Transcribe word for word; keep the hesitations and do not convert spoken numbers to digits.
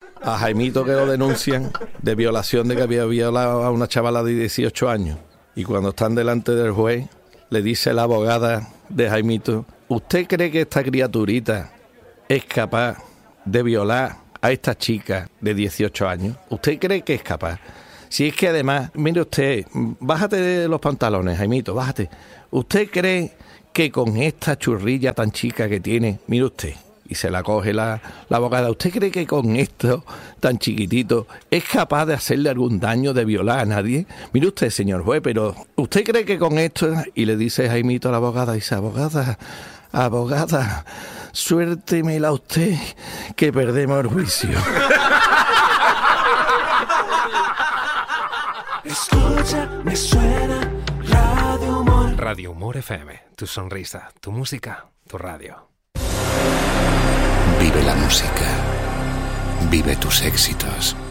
A Jaimito, que lo denuncian de violación, de que había violado a una chavala de dieciocho años. Y cuando están delante del juez, le dice la abogada de Jaimito: ¿usted cree que esta criaturita es capaz de violar a esta chica de dieciocho años? ¿Usted cree que es capaz? Si es que además, mire usted, bájate los pantalones, Jaimito, bájate. ¿Usted cree que con esta churrilla tan chica que tiene, mire usted, y se la coge la, la abogada, ¿usted cree que con esto tan chiquitito es capaz de hacerle algún daño, de violar a nadie? Mire usted, señor juez, pero ¿usted cree que con esto? Y le dice Jaimito a la abogada, dice: abogada, abogada, suértemela usted, que perdemos el juicio. Escucha, me suena Radio Humor. Radio Humor F M, tu sonrisa, tu música, tu radio. Vive la música. Vive tus éxitos.